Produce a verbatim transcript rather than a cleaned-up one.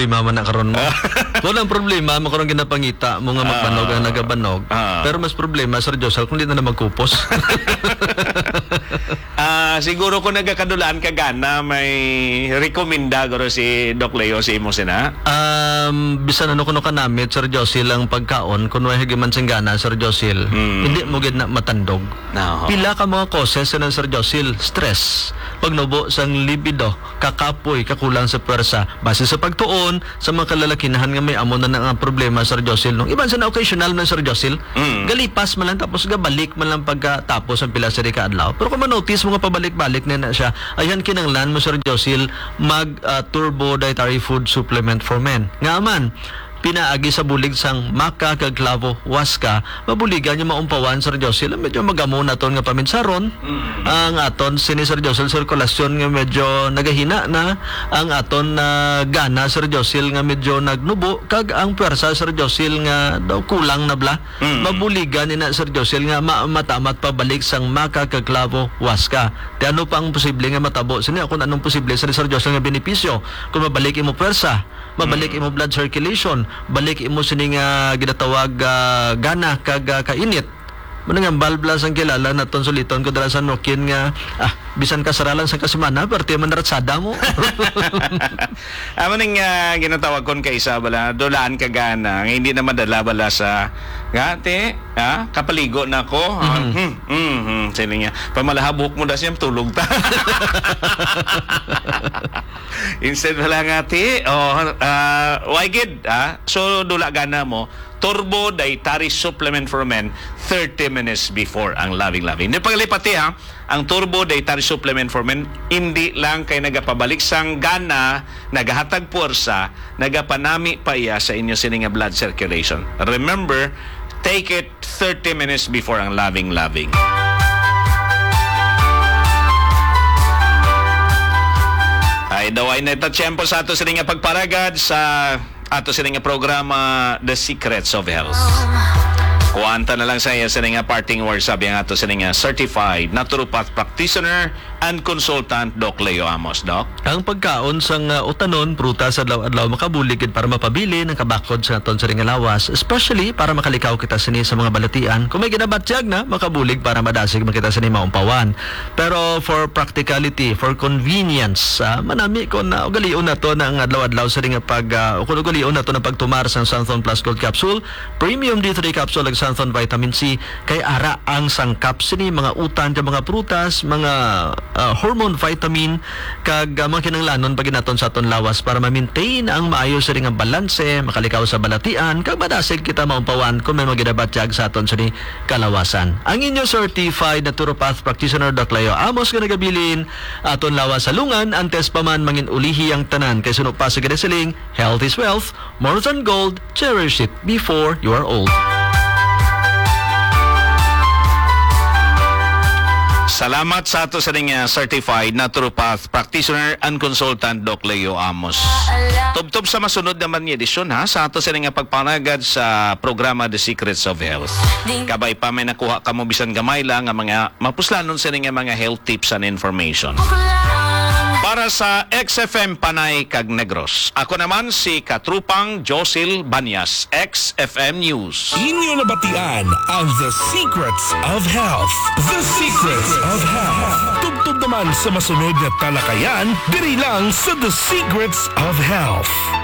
problema man na karon mo. Walang problema, makaroon ginapangita mo nga magbanog ang nagabanog. Ah. Pero mas problema, Sir Josel, kung di na na magkupos. Ah, siguro kung nagkakadulaan ka gana, may rekomenda guro si Doc Leo si imo sina. Um, bisan ano kuno kanamit, Sir Josel, ang pagkaon, kung may higiman singgana, Sir Josel, Mm. hindi mo gid na matandog. No. Pila ka mga causes ng Sir Josel, stress, pagnubo sang libido, kakapoy, kakulang sa pwersa, base sa pagtuon, sa mga kalalakinahan nga may amo na nga problema, Sir Josel. Nung iban sa na occasional na, Sir Josel, Mm. galipas man lang, tapos gabalik man lang pagkatapos ang pila sa rika adlaw. Pero kung manotice mo nga pabalik-balik na na siya, ayan kinanglan mo, Sir Josel, mag uh, turbo dietary food supplement for men. Nga man, pinaagi sa bulig sang maka kag klavo waska, mabuligan niya maumpawan, Sir Josel, medyo magamo na ton nga paminsaron. Mm. Ang aton sini, Sir Josel, sirkulasyon nga medyo nagahina na, ang aton na uh, gana, Sir Josel, nga medyo nagnubo, kag ang pwersa, Sir Josel, nga daw kulang na bla. Mm. Mabuligan ni na, Sir Josel, nga ma matamat pabalik sang maka kag klavo waska. Ti ano pa ang posible nga matabo sini, kung anong posible sa Sir Josel nga benepisyo kung mabalik imo pwersa, mabalik imo blood circulation, balik imo sini nga ginatawag uh, gana kag uh, kainit. Muna nga balblas ang kilala na ton suliton ko dala sa Nokin nga ah, bisan kasaralan sa kasimana perti man ratsada mo. Amo ning uh, ginatawag kon kay isa bala dolaan ka gana nga hindi na madala bala sa gati ha kapaligo na ko. Mm-hmm. Hmm hmm, hmm. Sino nga pamalahabok mo da siyam tulog ta. Instead wala nga ti oh uh, why gid ah so dula gana mo turbo dietary supplement for men thirty minutes before ang loving loving. Ni paglipati ha, ang turbo dietary supplement for men hindi lang kay nagapabalik sang gana, nagahatag puwersa, nagapanami pa iya sa inyo sini nga blood circulation. Remember, take it thirty minutes before ang loving loving. Ay daw ay natatsyempo sa ato sini nga pagparagad sa ato sini nga programa The Secrets of Health. Kuwanta na lang sa iya sa nga parting words sabi ang ato sa nga certified naturopath practitioner and consultant Doc Leo Amos. Doc? Ang pagkaon sang uh, utanon, prutas adlaw-adlaw makabuligid para mapabili ng kabakod sa aton sa ring lawas, especially para makalikaw kita sini sa mga balatian. Kung may ginabatyag na, makabulig para madasig makita sini maumpawan. Pero for practicality, for convenience, uh, manami ko na ugalion na to ng adlaw-adlaw sa ring pag uh, ugalion na to ng pagtumar sang Santhon Plus Gold Capsule, Premium D three Capsule ag Santhon Vitamin C, kay ara ang sangkap sini mga utan sa mga prutas, mga uh, hormone vitamin kag uh, mga kinanglanon pag inaton sa aton lawas para ma-maintain ang maayos sa ring balanse, makalikaw sa balatian kag madasig kita maumpawan kung may maginabatyag sa aton sa ni kalawasan. Ang inyo certified naturopath practitioner Doc Leo Amos nga nagabilin aton lawas sa lungan, antes pa man mangin ulihi ang tanan kay suno pa sa gadasaling, health is wealth, more than gold, cherish it before you are old. Salamat sa ato sa nga certified naturopath practitioner and consultant Doc Leo Amos. Tubtob sa masunod naman ni edisyon ha sa ato sa nga pagpanagad sa programa The Secrets of Health. Kabay pa may nakuha kamo bisan gamay lang nga mga mapuslanon sa nga mga health tips and information. Para sa X F M Panay kag Negros, ako naman si Katrupang Josil Banyas, X F M News. Inyo nabatian ang The Secrets of Health. The Secrets of Health. Tubtub naman sa masunod na talakayan, diri lang sa The Secrets of Health.